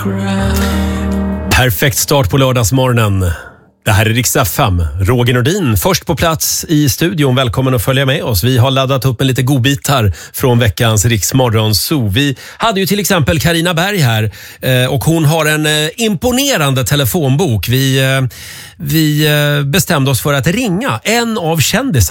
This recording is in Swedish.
Perfekt start på lördagsmorgonen. Det här är Rix FM. Roger Nordin först på plats i studion. Välkommen att följa med oss. Vi har laddat upp en lite godbitar från veckans Rix Morgon Zoo. Vi hade ju till exempel Carina Berg här och hon har en imponerande telefonbok. Vi bestämde oss för att ringa en av kändisarna